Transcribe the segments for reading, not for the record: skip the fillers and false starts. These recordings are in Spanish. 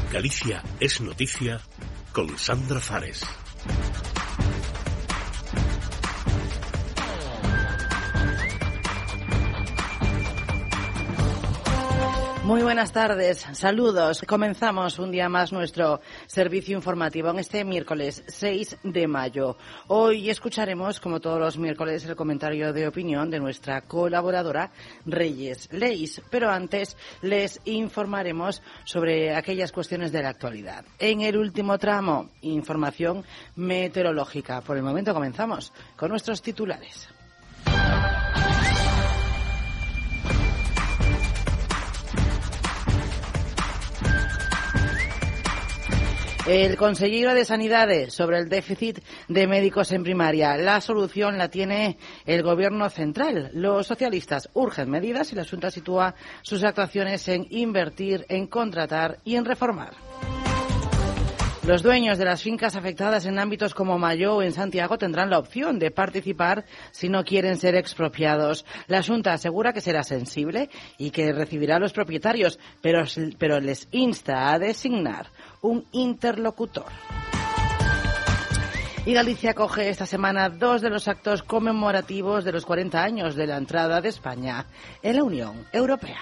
Galicia es noticia con Sandra Fares. Muy buenas tardes, saludos. Comenzamos un día más nuestro servicio informativo en este miércoles 6 de mayo. Hoy escucharemos, como todos los miércoles, el comentario de opinión de nuestra colaboradora Reyes Leis. Pero antes les informaremos sobre aquellas cuestiones de la actualidad. En el último tramo, información meteorológica. Por el momento comenzamos con nuestros titulares. El consejero de Sanidade sobre el déficit de médicos en primaria. La solución la tiene el Gobierno central. Los socialistas urgen medidas y la Xunta sitúa sus actuaciones en invertir, en contratar y en reformar. Los dueños de las fincas afectadas en ámbitos como Mayó o en Santiago tendrán la opción de participar si no quieren ser expropiados. La Xunta asegura que será sensible y que recibirá a los propietarios, pero les insta a designar un interlocutor. Y Galicia acoge esta semana 2 de los actos conmemorativos de los 40 años de la entrada de España en la Unión Europea.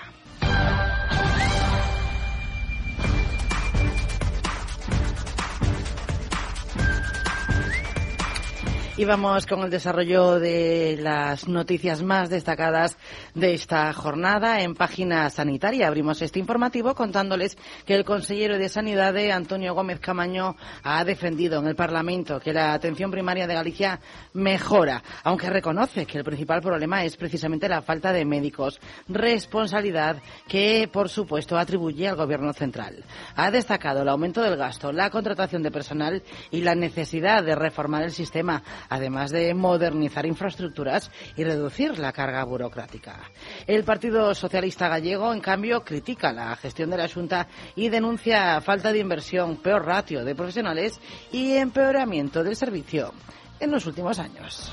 Y vamos con el desarrollo de las noticias más destacadas de esta jornada. En Página Sanitaria abrimos este informativo contándoles que el consejero de Sanidade, Antonio Gómez Camaño, ha defendido en el Parlamento que la atención primaria de Galicia mejora, aunque reconoce que el principal problema es precisamente la falta de médicos, responsabilidad que, por supuesto, atribuye al Gobierno central. Ha destacado el aumento del gasto, la contratación de personal y la necesidad de reformar el sistema, además de modernizar infraestructuras y reducir la carga burocrática. El Partido Socialista Gallego, en cambio, critica la gestión de la Xunta y denuncia falta de inversión, peor ratio de profesionales y empeoramiento del servicio en los últimos años.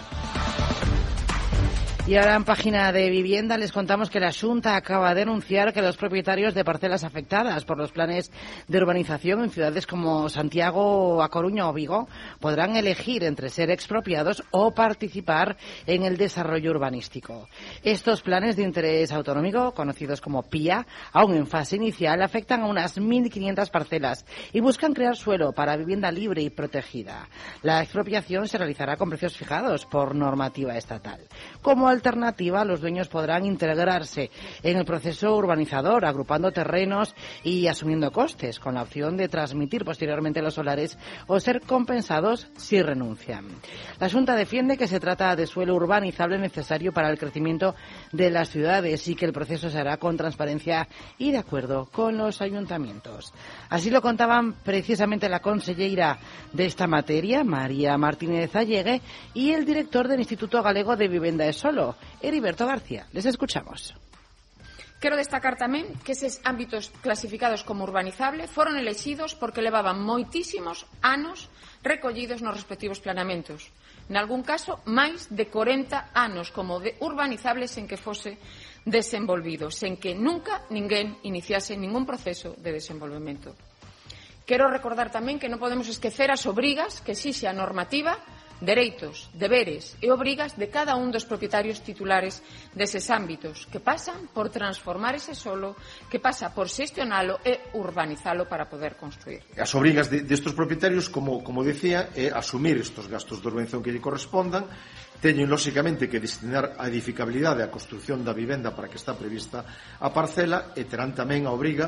Y ahora en Página de Vivienda les contamos que la Xunta acaba de anunciar que los propietarios de parcelas afectadas por los planes de urbanización en ciudades como Santiago, A Coruña o Vigo podrán elegir entre ser expropiados o participar en el desarrollo urbanístico. Estos planes de interés autonómico, conocidos como PIA, aún en fase inicial, afectan a unas 1.500 parcelas y buscan crear suelo para vivienda libre y protegida. La expropiación se realizará con precios fijados por normativa estatal. Como alternativa, los dueños podrán integrarse en el proceso urbanizador, agrupando terrenos y asumiendo costes, con la opción de transmitir posteriormente los solares o ser compensados si renuncian. La Xunta defiende que se trata de suelo urbanizable necesario para el crecimiento de las ciudades y que el proceso se hará con transparencia y de acuerdo con los ayuntamientos. Así lo contaban precisamente la consellera de esta materia, María Martínez Allegue, y el director del Instituto Galego de Vivenda e Solo, Heriberto García. Les escuchamos. Quero destacar tamén que eses ámbitos clasificados como urbanizables foron elexidos porque levaban moitísimos anos recollidos nos respectivos planeamentos. Nalgún caso, máis de 40 anos como de urbanizables en que fose desenvolvido, sen que nunca ninguén iniciase ningún proceso de desenvolvemento. Quero recordar tamén que non podemos esquecer as obrigas que exixe a normativa, dereitos, deberes e obrigas de cada un dos propietarios titulares deses ámbitos, que pasan por transformar ese solo, que pasa por xestionalo e urbanizalo para poder construir. As obrigas destes propietarios, como decía, é asumir estes gastos de urbanización que lle correspondan, teñen, lóxicamente, que destinar a edificabilidade a construción da vivenda para que está prevista a parcela e terán tamén a obriga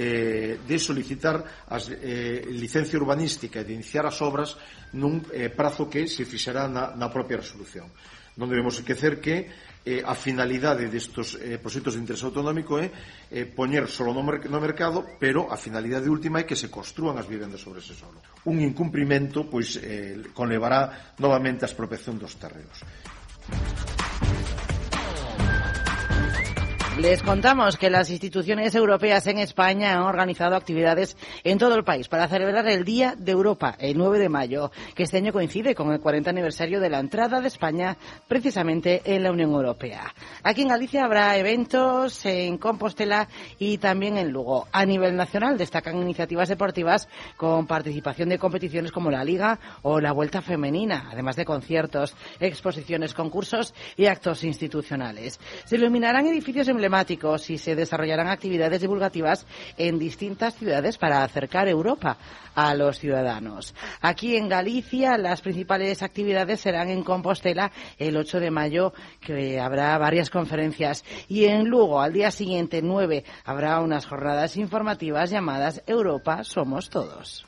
de solicitar a licencia urbanística e de iniciar as obras nun prazo que se fixará na propia resolución. Non debemos esquecer que a finalidade destes proxectos de interés autonómico é poñer solo no mercado, pero a finalidade última é que se construan as vivendas sobre ese solo. Un incumprimento pois conlevará novamente a expropiación dos terrenos. Les contamos que las instituciones europeas en España han organizado actividades en todo el país para celebrar el Día de Europa, el 9 de mayo, que este año coincide con el 40 aniversario de la entrada de España precisamente en la Unión Europea. Aquí en Galicia habrá eventos en Compostela y también en Lugo. A nivel nacional destacan iniciativas deportivas con participación de competiciones como la Liga o la Vuelta Femenina, además de conciertos, exposiciones, concursos y actos institucionales. Se iluminarán edificios emblemáticos y se desarrollarán actividades divulgativas en distintas ciudades para acercar Europa a los ciudadanos. Aquí en Galicia las principales actividades serán en Compostela el 8 de mayo, que habrá varias conferencias, y en Lugo al día siguiente, 9, habrá unas jornadas informativas llamadas Europa Somos Todos.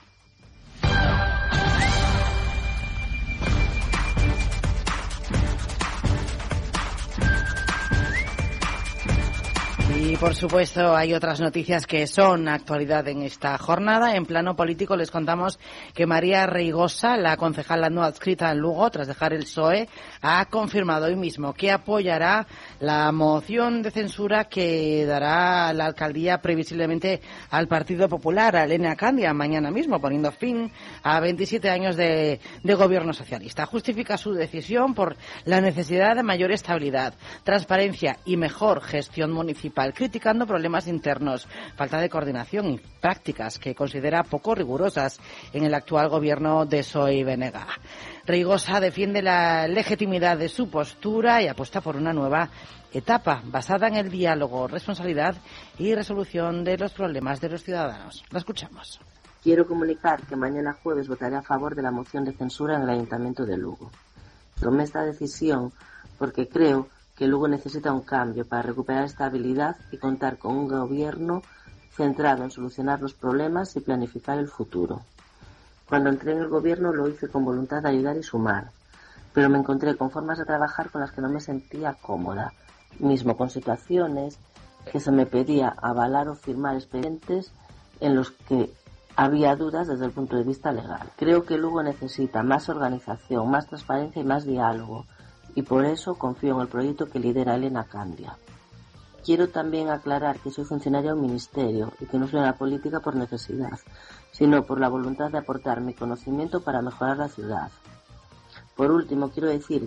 Y, por supuesto, hay otras noticias que son actualidad en esta jornada. En plano político les contamos que María Reigosa, la concejala no adscrita en Lugo, tras dejar el PSOE, ha confirmado hoy mismo que apoyará la moción de censura que dará la alcaldía previsiblemente al Partido Popular, a Elena Candia, mañana mismo, poniendo fin a 27 años de gobierno socialista. Justifica su decisión por la necesidad de mayor estabilidad, transparencia y mejor gestión municipal, criticando problemas internos, falta de coordinación y prácticas que considera poco rigurosas en el actual gobierno de PSOE y BNG. Reigosa defiende la legitimidad de su postura y apuesta por una nueva etapa basada en el diálogo, responsabilidad y resolución de los problemas de los ciudadanos. La escuchamos. Quiero comunicar que mañana jueves votaré a favor de la moción de censura en el Ayuntamiento de Lugo. Tomé esta decisión porque creo que Lugo necesita un cambio para recuperar estabilidad y contar con un gobierno centrado en solucionar los problemas y planificar el futuro. Cuando entré en el gobierno lo hice con voluntad de ayudar y sumar, pero me encontré con formas de trabajar con las que no me sentía cómoda, mismo con situaciones que se me pedía avalar o firmar expedientes en los que había dudas desde el punto de vista legal. Creo que Lugo necesita más organización, más transparencia y más diálogo, y por eso confío en el proyecto que lidera Elena Candia. Quiero también aclarar que soy funcionaria de un ministerio y que no soy en la política por necesidad, sino por la voluntad de aportar mi conocimiento para mejorar la ciudad. Por último, quiero decir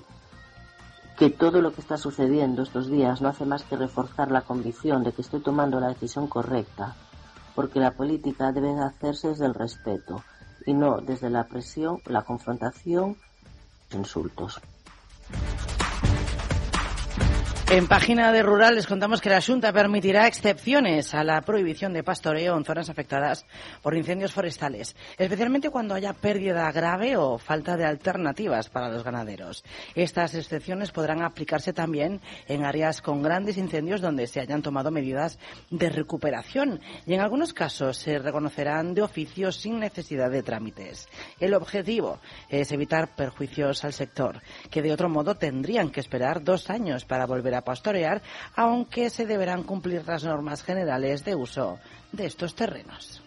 que todo lo que está sucediendo estos días no hace más que reforzar la convicción de que estoy tomando la decisión correcta, porque la política debe de hacerse desde el respeto y no desde la presión, la confrontación y los insultos. En Página de Rural les contamos que la Xunta permitirá excepciones a la prohibición de pastoreo en zonas afectadas por incendios forestales, especialmente cuando haya pérdida grave o falta de alternativas para los ganaderos. Estas excepciones podrán aplicarse también en áreas con grandes incendios donde se hayan tomado medidas de recuperación y en algunos casos se reconocerán de oficio sin necesidad de trámites. El objetivo es evitar perjuicios al sector, que de otro modo tendrían que esperar 2 años para volver a pastorear, aunque se deberán cumplir las normas generales de uso de estos terrenos.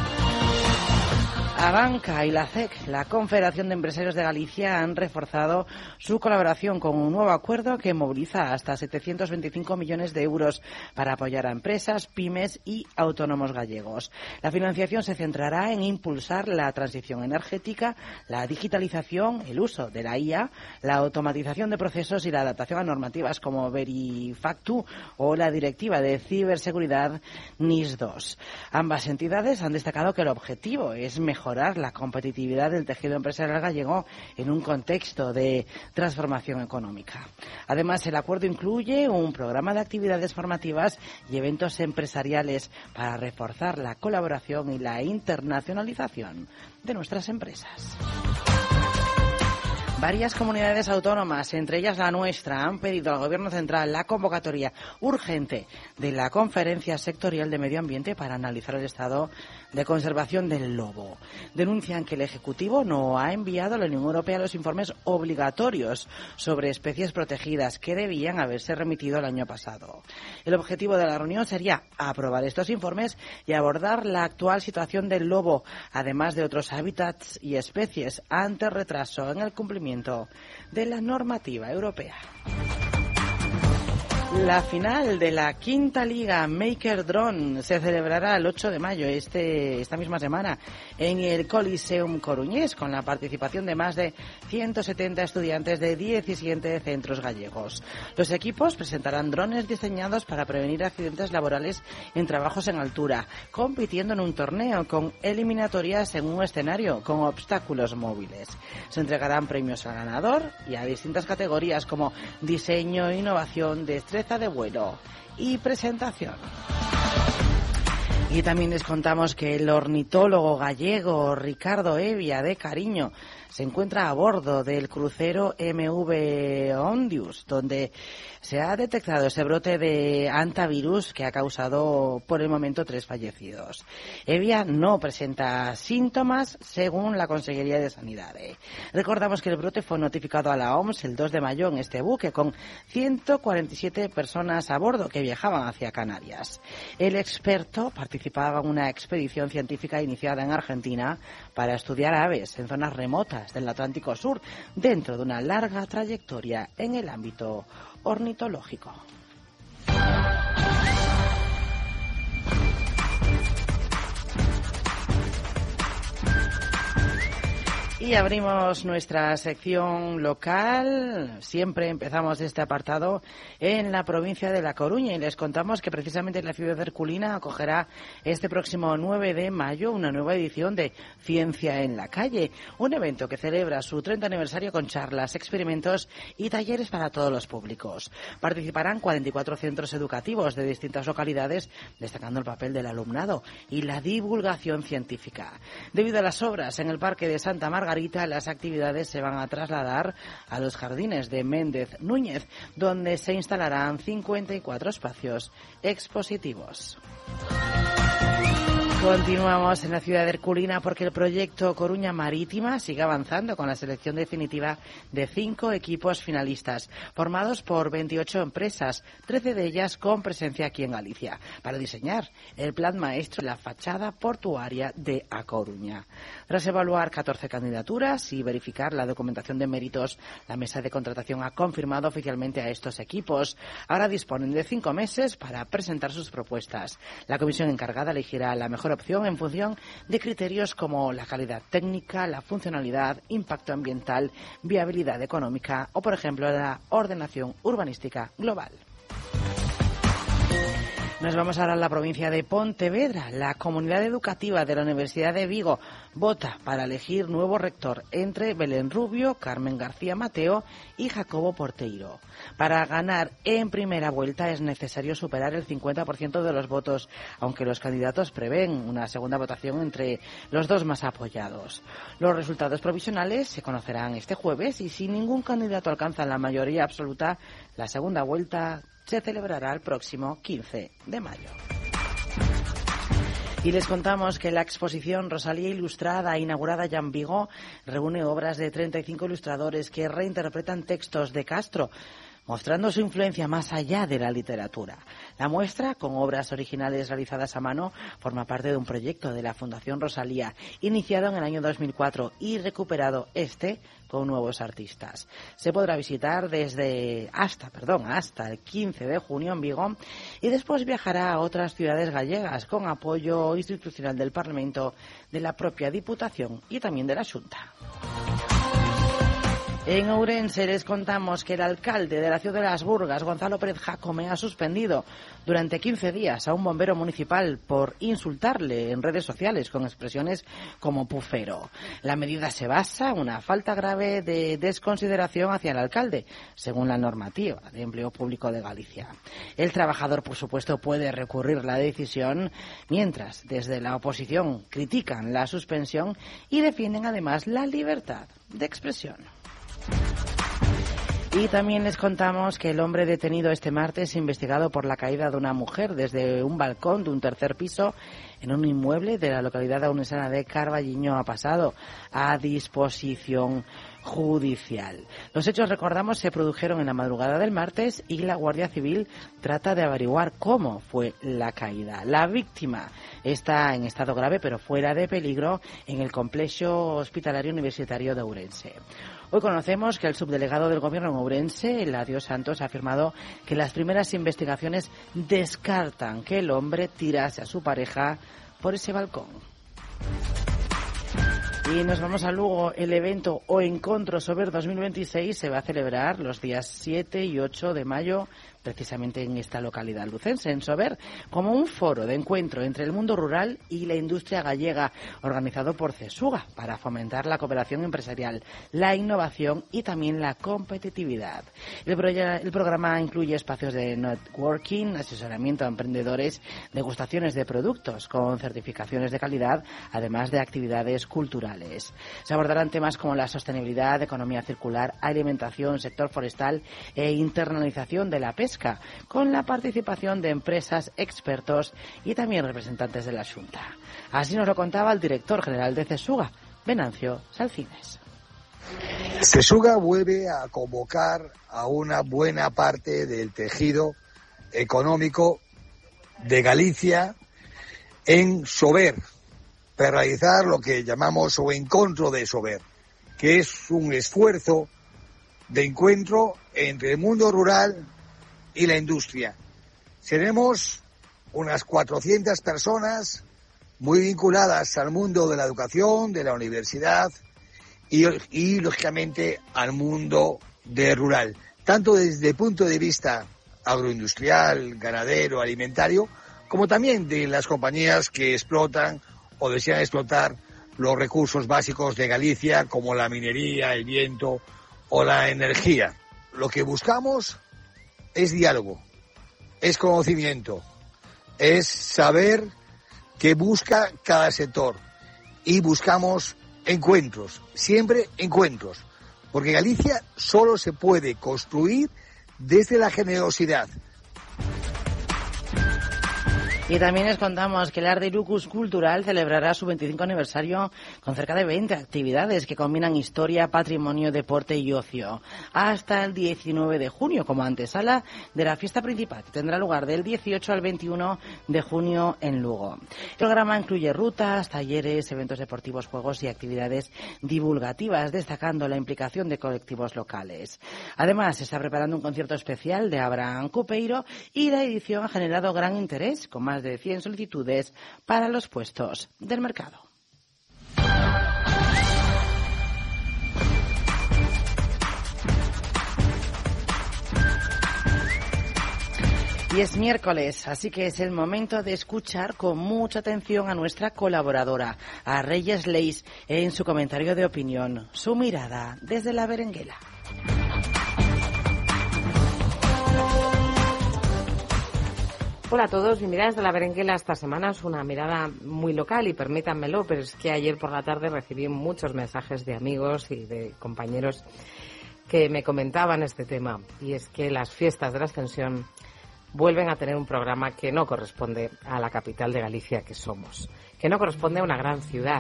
Abanca y la CEC, la Confederación de Empresarios de Galicia, han reforzado su colaboración con un nuevo acuerdo que moviliza hasta 725 millones de euros para apoyar a empresas, pymes y autónomos gallegos. La financiación se centrará en impulsar la transición energética, la digitalización, el uso de la IA, la automatización de procesos y la adaptación a normativas como Verifactu o la Directiva de Ciberseguridad NIS2. Ambas entidades han destacado que el objetivo es mejorar la competitividad del tejido empresarial gallego en un contexto de transformación económica. Además, el acuerdo incluye un programa de actividades formativas y eventos empresariales para reforzar la colaboración y la internacionalización de nuestras empresas. Varias comunidades autónomas, entre ellas la nuestra, han pedido al Gobierno central la convocatoria urgente de la Conferencia Sectorial de Medio Ambiente para analizar el estado de conservación del lobo. Denuncian que el Ejecutivo no ha enviado a la Unión Europea los informes obligatorios sobre especies protegidas que debían haberse remitido el año pasado. El objetivo de la reunión sería aprobar estos informes y abordar la actual situación del lobo, además de otros hábitats y especies, ante retraso en el cumplimiento de la normativa europea. La final de la quinta liga Maker Drone se celebrará el 8 de mayo, esta misma semana, en el Coliseum coruñés, con la participación de más de 170 estudiantes de 17 centros gallegos. Los equipos presentarán drones diseñados para prevenir accidentes laborales en trabajos en altura, compitiendo en un torneo con eliminatorias en un escenario con obstáculos móviles. Se entregarán premios al ganador y a distintas categorías como diseño, innovación, destreza de vuelo y presentación. Y también les contamos que el ornitólogo gallego Ricardo Evia de Cariño se encuentra a bordo del crucero MV Ondius, donde se ha detectado ese brote de hantavirus que ha causado por el momento 3 fallecidos. Evia no presenta síntomas según la Consellería de Sanidad. Recordamos que el brote fue notificado a la OMS el 2 de mayo en este buque con 147 personas a bordo que viajaban hacia Canarias. El experto participaba en una expedición científica iniciada en Argentina para estudiar aves en zonas remotas del Atlántico Sur, dentro de una larga trayectoria en el ámbito ornitológico. Y abrimos nuestra sección local. Siempre empezamos este apartado en la provincia de La Coruña y les contamos que precisamente la ciudad de Herculina acogerá este próximo 9 de mayo una nueva edición de Ciencia en la Calle, un evento que celebra su 30 aniversario con charlas, experimentos y talleres para todos los públicos. Participarán 44 centros educativos de distintas localidades, destacando el papel del alumnado y la divulgación científica. Debido a las obras en el Parque de Santa Margarita, las actividades se van a trasladar a los jardines de Méndez Núñez, donde se instalarán 54 espacios expositivos. Continuamos en la ciudad de Herculina porque el proyecto Coruña Marítima sigue avanzando con la selección definitiva de 5 equipos finalistas, formados por 28 empresas, 13 de ellas con presencia aquí en Galicia, para diseñar el plan maestro de la fachada portuaria de A Coruña. Tras evaluar 14 candidaturas y verificar la documentación de méritos, la mesa de contratación ha confirmado oficialmente a estos equipos. Ahora disponen de 5 meses para presentar sus propuestas. La comisión encargada elegirá la mejor opción en función de criterios como la calidad técnica, la funcionalidad, impacto ambiental, viabilidad económica o, por ejemplo, la ordenación urbanística global. Nos vamos ahora a la provincia de Pontevedra. La comunidad educativa de la Universidad de Vigo vota para elegir nuevo rector entre Belén Rubio, Carmen García Mateo y Jacobo Porteiro. Para ganar en primera vuelta es necesario superar el 50% de los votos, aunque los candidatos prevén una segunda votación entre los dos más apoyados. Los resultados provisionales se conocerán este jueves y si ningún candidato alcanza la mayoría absoluta, la segunda vuelta se celebrará el próximo 15 de mayo. Y les contamos que la exposición Rosalía Ilustrada, inaugurada ya en Vigo, reúne obras de 35 ilustradores que reinterpretan textos de Castro, mostrando su influencia más allá de la literatura. La muestra, con obras originales realizadas a mano, forma parte de un proyecto de la Fundación Rosalía, iniciado en el año 2004 y recuperado con nuevos artistas. Se podrá visitar hasta el 15 de junio en Vigo y después viajará a otras ciudades gallegas con apoyo institucional del Parlamento, de la propia Diputación y también de la Xunta. En Ourense les contamos que el alcalde de la ciudad de Las Burgas, Gonzalo Pérez Jacome, ha suspendido durante 15 días a un bombero municipal por insultarle en redes sociales con expresiones como pufero. La medida se basa en una falta grave de desconsideración hacia el alcalde, según la normativa de empleo público de Galicia. El trabajador, por supuesto, puede recurrir la decisión, mientras desde la oposición critican la suspensión y defienden además la libertad de expresión. Y también les contamos que el hombre detenido este martes, investigado por la caída de una mujer desde un balcón de un tercer piso en un inmueble de la localidad aunesana de Carballiño, ha pasado a disposición judicial. Los hechos, recordamos, se produjeron en la madrugada del martes y la Guardia Civil trata de averiguar cómo fue la caída. La víctima está en estado grave pero fuera de peligro en el complejo hospitalario universitario de Ourense. Hoy conocemos que el subdelegado del Gobierno en Ourense, Eladio Santos, ha afirmado que las primeras investigaciones descartan que el hombre tirase a su pareja por ese balcón. Y nos vamos a Lugo. El evento o Encontro Sober 2026 se va a celebrar los días 7 y 8 de mayo, precisamente en esta localidad lucense, en Sober, como un foro de encuentro entre el mundo rural y la industria gallega, organizado por CESUGA, para fomentar la cooperación empresarial, la innovación y también la competitividad. El programa incluye espacios de networking, asesoramiento a emprendedores, degustaciones de productos con certificaciones de calidad, además de actividades culturales. Se abordarán temas como la sostenibilidad, economía circular, alimentación, sector forestal e internalización de la pesca, con la participación de empresas, expertos y también representantes de la Xunta. Así nos lo contaba el director general de CESUGA, Venancio Salcines. CESUGA vuelve a convocar a una buena parte del tejido económico de Galicia en Sober, para realizar lo que llamamos o Encontro de Sober, que es un esfuerzo de encuentro entre el mundo rural y la industria. Seremos unas 400 personas muy vinculadas al mundo de la educación, de la universidad y lógicamente al mundo de rural, tanto desde el punto de vista agroindustrial, ganadero, alimentario, como también de las compañías que explotan o desean explotar los recursos básicos de Galicia, como la minería, el viento o la energía. Lo que buscamos es diálogo, es conocimiento, es saber qué busca cada sector y buscamos encuentros, siempre encuentros, porque Galicia solo se puede construir desde la generosidad. Y también les contamos que el Arte Irucus Cultural celebrará su 25 aniversario con cerca de 20 actividades que combinan historia, patrimonio, deporte y ocio. Hasta el 19 de junio, como antesala de la fiesta principal, que tendrá lugar del 18 al 21 de junio en Lugo. El programa incluye rutas, talleres, eventos deportivos, juegos y actividades divulgativas, destacando la implicación de colectivos locales. Además, se está preparando un concierto especial de Abraham Cupeiro y la edición ha generado gran interés, con más de 100 solicitudes para los puestos del mercado. Y es miércoles, así que es el momento de escuchar con mucha atención a nuestra colaboradora, a Reyes Leis, en su comentario de opinión, su mirada desde la berenguela. Hola a todos, mi mirada desde la berenguela esta semana es una mirada muy local y permítanmelo, pero es que ayer por la tarde recibí muchos mensajes de amigos y de compañeros que me comentaban este tema, y es que las fiestas de la Ascensión vuelven a tener un programa que no corresponde a la capital de Galicia que somos, que no corresponde a una gran ciudad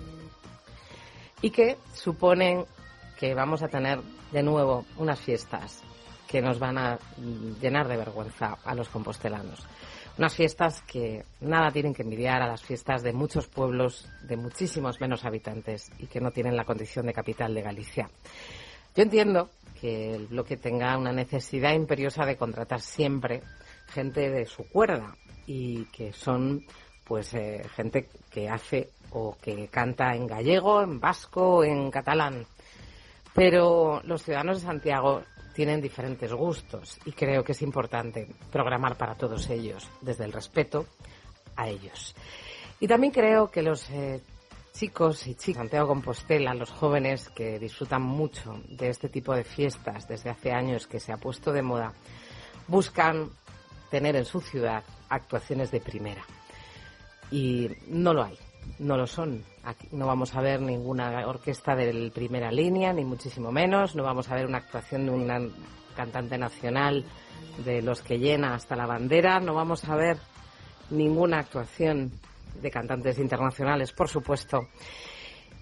y que suponen que vamos a tener de nuevo unas fiestas que nos van a llenar de vergüenza a los compostelanos. Unas fiestas que nada tienen que envidiar a las fiestas de muchos pueblos de muchísimos menos habitantes y que no tienen la condición de capital de Galicia. Yo entiendo que el bloque tenga una necesidad imperiosa de contratar siempre gente de su cuerda y que son pues gente que hace o que canta en gallego, en vasco, en catalán. Pero los ciudadanos de Santiago tienen diferentes gustos y creo que es importante programar para todos ellos, desde el respeto a ellos. Y también creo que los chicos y chicas de Santiago de Compostela, los jóvenes que disfrutan mucho de este tipo de fiestas desde hace años que se ha puesto de moda, buscan tener en su ciudad actuaciones de primera. Y no lo hay, no lo son. Aquí no vamos a ver ninguna orquesta de primera línea, ni muchísimo menos. No vamos a ver una actuación de una cantante nacional de los que llena hasta la bandera. No vamos a ver ninguna actuación de cantantes internacionales, por supuesto.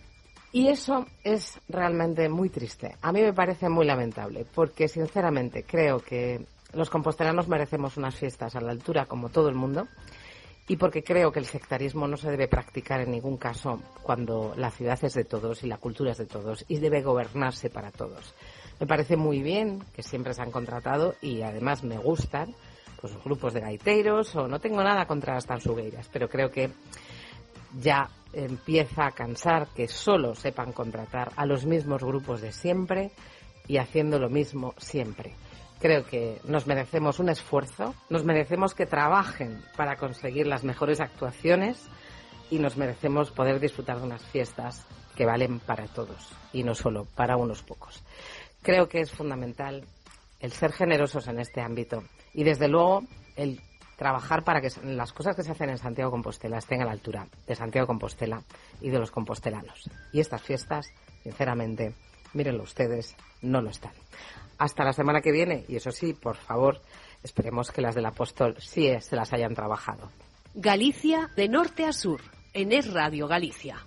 Y eso es realmente muy triste. A mí me parece muy lamentable, porque sinceramente creo que los compostelanos merecemos unas fiestas a la altura como todo el mundo, y porque creo que el sectarismo no se debe practicar en ningún caso cuando la ciudad es de todos y la cultura es de todos y debe gobernarse para todos. Me parece muy bien que siempre se han contratado y además me gustan pues los grupos de gaiteros, o no tengo nada contra las tansugueiras, pero creo que ya empieza a cansar que solo sepan contratar a los mismos grupos de siempre y haciendo lo mismo siempre. Creo que nos merecemos un esfuerzo, nos merecemos que trabajen para conseguir las mejores actuaciones y nos merecemos poder disfrutar de unas fiestas que valen para todos y no solo para unos pocos. Creo que es fundamental el ser generosos en este ámbito y desde luego el trabajar para que las cosas que se hacen en Santiago de Compostela estén a la altura de Santiago de Compostela y de los compostelanos. Y estas fiestas, sinceramente, mírenlo ustedes, no lo están. Hasta la semana que viene, y eso sí, por favor, esperemos que las del Apóstol sí se las hayan trabajado. Galicia de norte a sur, en Es Radio Galicia.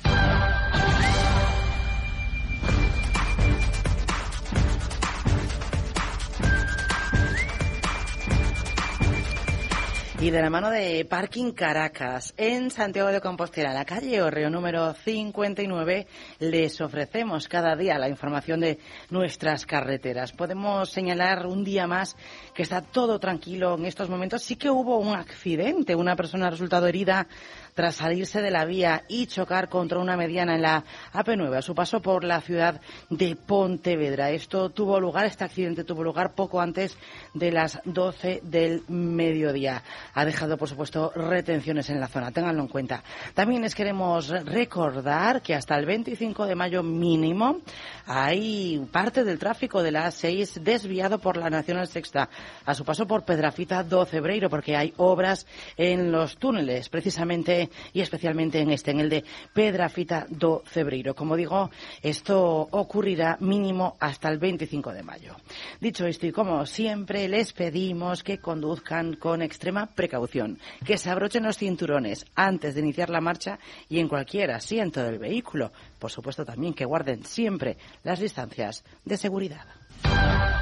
Y de la mano de Parking Caracas, en Santiago de Compostela, la calle Orreo número 59, les ofrecemos cada día la información de nuestras carreteras. Podemos señalar un día más que está todo tranquilo en estos momentos. Sí que hubo un accidente, una persona ha resultado herida tras salirse de la vía y chocar contra una mediana en la AP9 a su paso por la ciudad de Pontevedra. Este accidente tuvo lugar poco antes de las 12 del mediodía. Ha dejado, por supuesto, retenciones en la zona, ténganlo en cuenta. También les queremos recordar que hasta el 25 de mayo mínimo hay parte del tráfico de la A6 desviado por la Nacional Sexta a su paso por Pedrafita do Cebreiro, porque hay obras en los túneles, precisamente y especialmente en el de Pedrafita do Cebreiro. Como digo, esto ocurrirá mínimo hasta el 25 de mayo. Dicho esto, y como siempre, les pedimos que conduzcan con extrema precaución, que se abrochen los cinturones antes de iniciar la marcha y en cualquier asiento del vehículo. Por supuesto, también que guarden siempre las distancias de seguridad.